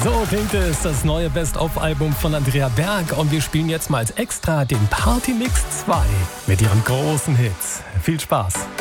So klingt es, das neue Best-of-Album von Andrea Berg. Und wir spielen jetzt mal als Extra den Party Mix 2 mit ihren großen Hits. Viel Spaß!